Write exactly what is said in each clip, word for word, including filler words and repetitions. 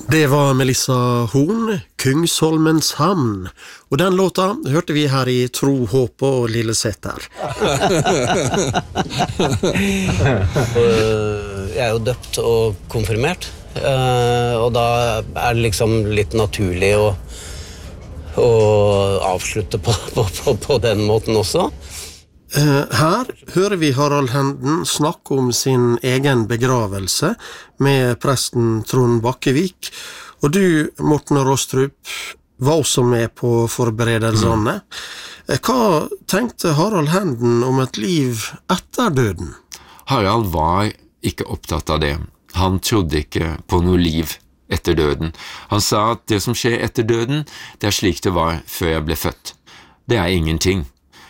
Det var Melissa Horn, Kungsholmens hamn. Og den låta hørte vi her i Tro, Håp og Lilleseter. Jeg er jo døpt og konfirmert, og da er det liksom litt naturlig å, å avslutte på, på, på, på den måten også. Her hører vi Harald Henden snakke om sin egen begravelse med presten Trond Bakkevik, og du, Morten Rostrup, var også med på forberedelsene. Hva tenkte Harald Henden om et liv etter døden? Harald var ikke opptatt av det. Han trodde ikke på noe liv etter døden. Han sa at det som skjer etter døden, det er slik det var før jeg ble født. Det er ingenting.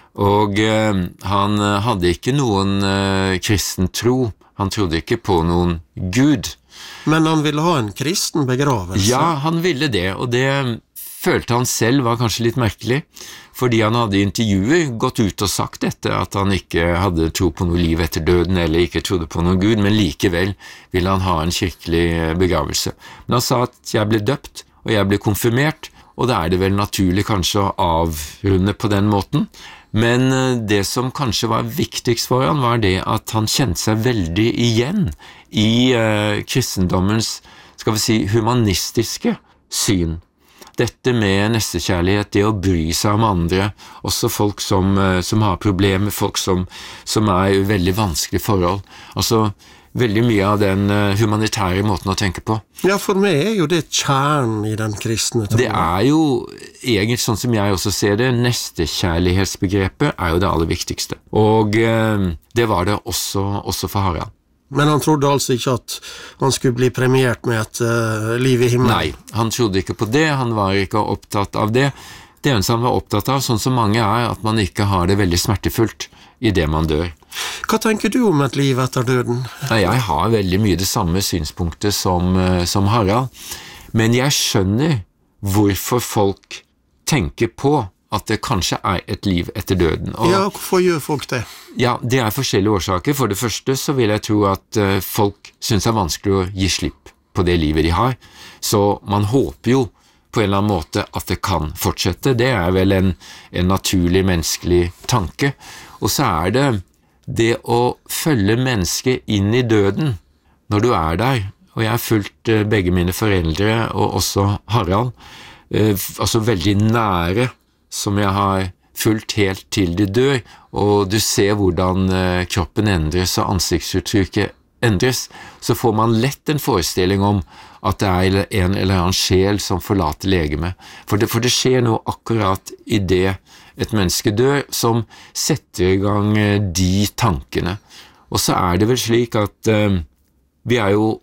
Og eh, han hadde ikke noen eh, kristen tro. Han trodde ikke på noen Gud. Men han ville ha en kristen begravelse? Ja, han ville det, og det følte han selv var kanskje litt merkelig, fordi han hadde i intervjuer gått ut og sagt dette, at han ikke hadde tro på noe liv etter døden, eller ikke trodde på noen Gud, men likevel ville han ha en kirkelig begravelse. Men han sa at jeg ble døpt, og jeg ble konfirmert, og da er det vel naturlig kanskje å avrunde på den måten. Men det som kanskje var viktigst for han var det at han kjente seg veldig igjen i uh, kristendommens, skal vi si, humanistiske syn. Dette med nestekjærlighet, det å bry seg om andre, også folk som, uh, som har problemer, folk som, som er i veldig vanskelige forhold. Altså, veldig mye av den uh, humanitære måten å tenke på. Ja, for meg er jo det kjernen i den kristne troen. Det er jo, egentlig sånn som jeg også ser det, nestekjærlighetsbegrepet er jo det aller viktigste. Og uh, det var det også, også for Harald. Men han trodde altså ikke at han skulle bli premiert med et uh, liv i himmelen? Nei, han trodde ikke på det, han var ikke opptatt av det. Det eneste han var opptatt av, sånn som mange er, at man ikke har det veldig smertefullt i det man dør. Hva tenker du om et liv etter døden? Jeg har veldig mye det samme synspunktet som, som Harald, men jeg skjønner hvorfor folk tenker på at det kanskje er et liv etter døden. Og, ja, hvorfor gjør folk det? Ja, det er forskjellige årsaker. For det første så vil jeg tro at uh, folk synes det er vanskelig å gi slipp på det livet de har, så man håper jo på en eller annen måte at det kan fortsette. Det er vel en, en naturlig menneskelig tanke. Og så er det det å følge mennesket inn i døden når du er der, og jeg har fulgt uh, begge mine foreldre og også Harald, uh, altså veldig nære, som jeg har fulgt helt til de dør, og du ser hvordan uh, kroppen endres og ansiktsuttrykket endres, så får man lett en forestilling om at det er en eller annen sjel som forlater legemet. For det, for det skjer noe akkurat i det et menneske dør, som setter i gang uh, de tankene. Og så er det vel slik at uh, vi er jo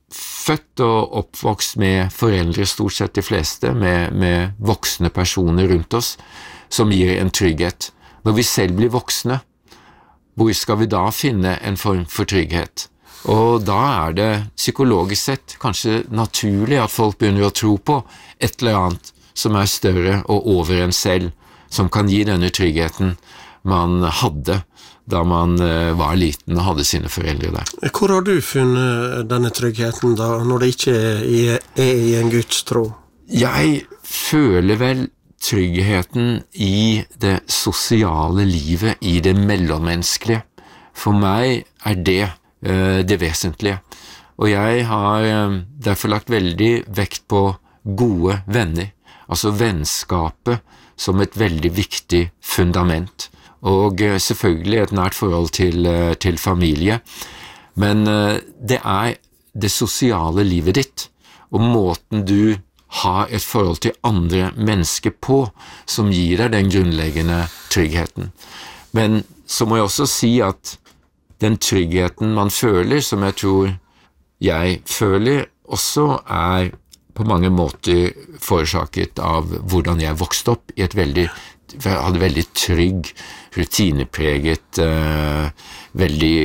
født og oppvokst med foreldre, stort sett de fleste, med, med voksne personer rundt oss, som gir en trygghet. Når vi selv blir voksne, hvor skal vi da finne en form for trygghet? Og da er det psykologisk sett kanskje naturlig at folk begynner å tro på et eller annet som er større og over en selv, som kan gi denne tryggheten man hadde da man var liten og hadde sine foreldre der. Hvor har du funnet denne tryggheten da, når det ikke er, er i en Guds tro? Jeg føler vel tryggheten i det sosiale livet, i det mellommenneskelige. For meg er det uh, det vesentlige. Og jeg har uh, derfor lagt veldig vekt på gode venner, altså vennskapet som et veldig viktig fundament. Og selvfølgelig et nært forhold til, til familie. Men det er det sosiale livet ditt, og måten du har et forhold til andre mennesker på, som gir deg den grunnleggende tryggheten. Men så må jeg også si at den tryggheten man føler, som jeg tror jeg føler, også er på mange måter forårsaket av hvordan jeg vokste opp i et veldig jeg hadde veldig trygg, rutinepreget, uh, veldig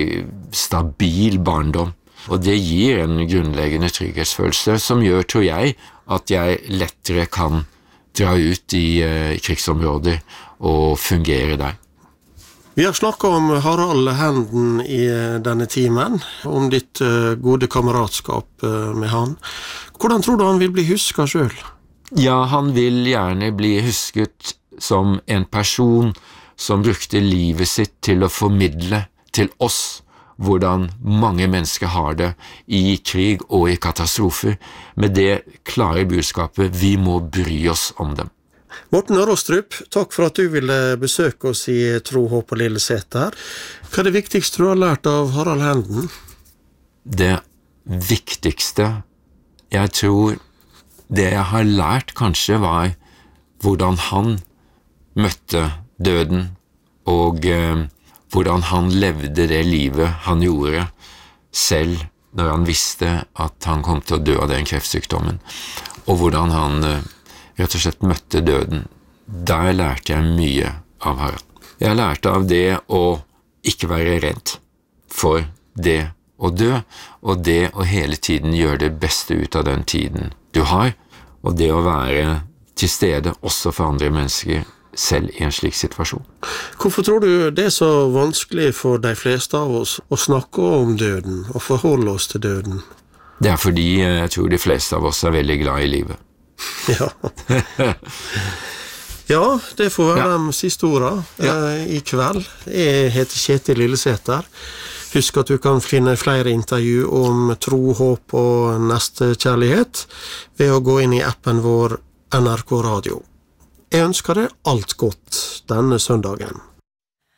stabil barndom. Og det gir en grunnleggende trygghetsfølelse som gjør, tror jeg, at jeg lettere kan dra ut i uh, krigsområder og fungere der. Vi har snakket om Harald Henden i denne timen, om ditt uh, gode kameratskap uh, med han. Hvordan tror du han vil bli husket selv? Ja, han vil gjerne bli husket som en person som brukte livet sitt til å formidle til oss hvordan mange mennesker har det i krig og i katastrofer, med det klare budskapet vi må bry oss om dem. Morten Rostrup, takk for at du ville besøke oss i Tro, håp og Lilleseter. Hva er det viktigste du har lært av Harald Henden? Det viktigste, jeg tror det jeg har lært kanskje var hvordan han møtte døden, og eh, hvordan han levde det livet han gjorde, selv når han visste at han kom til å dø av den kreftsykdommen, og hvordan han eh, rett og slett møtte døden. Der lærte jeg mye av Harald. Jeg lærte av det å ikke være redd for det å dø, og det å hele tiden gjøre det beste ut av den tiden du har, og det å være til stede også for andre mennesker, selv i en slik situasjon. Hvorfor tror du det er så vanskelig for de fleste av oss å snakke om døden, og forholde oss til døden? Det er fordi jeg tror de fleste av oss er veldig glad i livet. Ja. Ja, det får være Ja. de siste ordene Ja. eh, i kveld. Jeg heter Kjetil Lilleseter. Husk at du kan finne flere intervju om tro, håp og nestekjærlighet ved å gå inn i appen vår N R K Radio. Jeg ønsker deg alt godt denne søndagen.